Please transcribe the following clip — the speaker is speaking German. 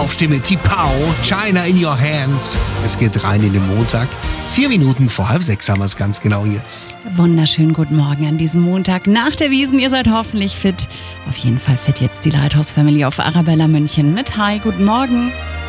Anlaufstimme Tipau, China in your hands. Es geht rein in den Montag. 4 Minuten vor 5:30 haben wir es ganz genau jetzt. Wunderschönen guten Morgen an diesem Montag nach der Wiesn. Ihr seid hoffentlich fit. Auf jeden Fall fit jetzt die Lighthouse Family auf Arabella München mit Hi, guten Morgen.